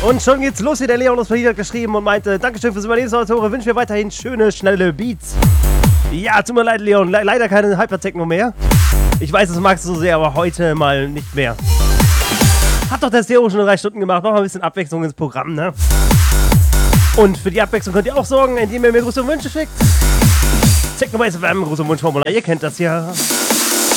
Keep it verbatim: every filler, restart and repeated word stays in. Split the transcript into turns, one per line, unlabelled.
Und schon geht's los hier. Der Leon aus Berlin hat geschrieben und meinte, Dankeschön fürs Überlebensautor, wünsche mir weiterhin schöne, schnelle Beats. Ja, tut mir leid, Leon, Le leider keine Hypertechno mehr. Ich weiß, das magst du so sehr, aber heute mal nicht mehr. Hat doch der Stereo schon drei Stunden gemacht, mach mal ein bisschen Abwechslung ins Programm, ne? Und für die Abwechslung könnt ihr auch sorgen, indem ihr mir Grüße und Wünsche schickt. Technobase F M, Gruß- und Wunschformular, ihr kennt das ja.